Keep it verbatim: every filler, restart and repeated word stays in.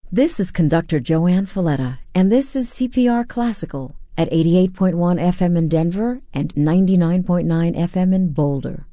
This is conductor Joanne Folletta, and this is C P R Classical at eighty-eight point one F M in Denver and ninety-nine point nine F M in Boulder.